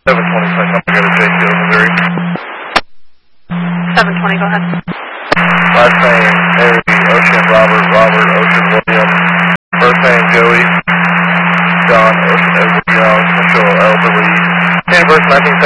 720, I'm going to go to JPO, Missouri. 720, go ahead. Last name, Mary, Ocean, Robert, Ocean, William. First name, Joey, John, Ocean, Edward, Young, Central, Elderly. Date of birth,